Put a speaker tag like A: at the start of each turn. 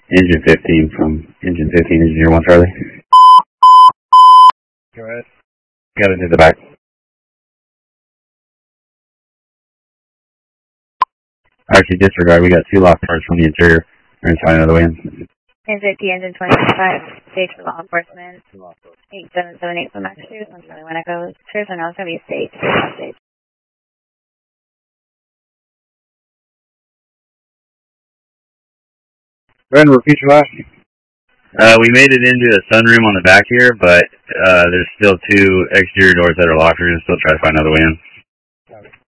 A: Engine 15 from Engine 15, Engineer 1 Charlie.
B: Go ahead.
A: Got it to the back. Actually, disregard. We got 2 locked cars from the interior. We're going to try another way in.
C: Engine 50, Engine 25, stage for law enforcement. 8778 from Massachusetts. I'm sorry when it goes. Sure, so now it's going to be stage. Stage.
B: Go ahead and repeat your last.
A: We made it into a sunroom on the back here, but there's still 2 exterior doors that are locked. We're going to still try to find another way in.